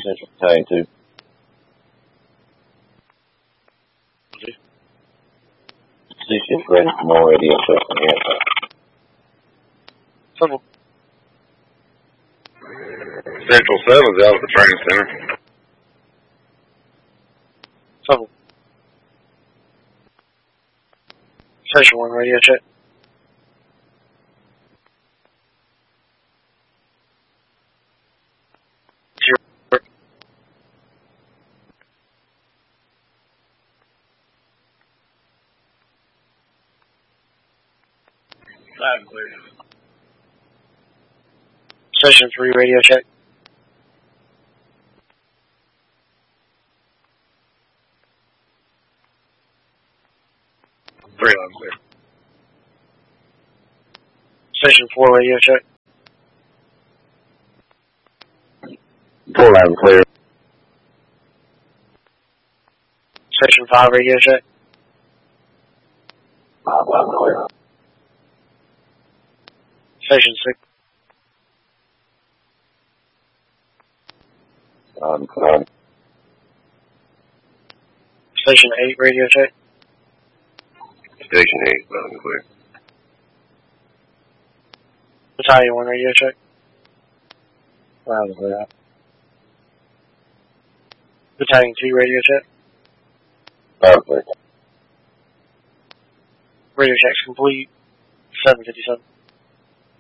Central Battalion 2. Position ready for more radio check on the outside. Central. Central 7's out at the training center. Central. Station 1, radio check. Loud and clear. Station 3, radio check. Loud and clear. Station 4, radio check. 4 loud and clear. Station 5, radio check. 5 loud and clear. Station 6. Loud and clear. Station 8, radio check. Station 8, loud and clear. Battalion 1, radio check. Loud and clear. Battalion 2, radio check. Loud and clear. Radio check's complete. 757.